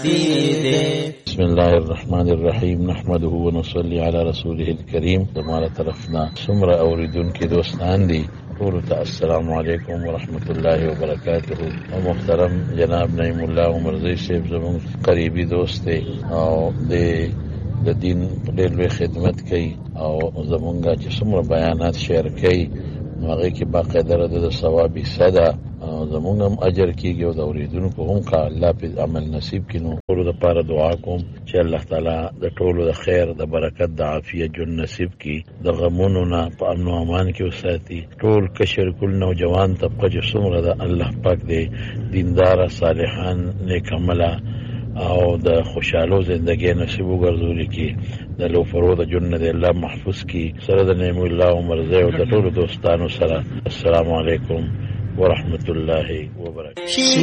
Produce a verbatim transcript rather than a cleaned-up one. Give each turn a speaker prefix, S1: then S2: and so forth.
S1: بسم الله الرحمن الرحیم نحمده ونصلي على رسوله الكریم. زموږ طرفنا څومره اوریدونکي دوستان دي ټول ته السلام علیکم ورحمت الله وبرکاته. او محترم جناب نعیم الله عمرزی صاحب زموږ قریبي دوست دی او د د دین ډېر لوی خدمت کوي او زمونږه چې څومره بیانات شیر کوي نو هغې کې باقاعده د ثواب حصه ده او زمونږ هم اجر کېږي او د اورېدونکو هم که الله پې عمل نصیب کړي. نو ټولو دپاره دعا کوم چې الله تعالی د ټولو د خیر د برکت د عافیت ژوند نصیب کړي، د غمونو نه په امن و امان کې وساتي. ټول کشر کل نوجوان طبقه چې څومره ده الله پاک دی دینداره صالحان نیک عمله او د خوشحالو زندگی نصیب وګرځولي کې د لوفرو د جن د الله محفوظ کی سره د نعیم الله عمرزی او د ټولو دوستانو سره. السلام علیکم ورحمت الله وبرکاته.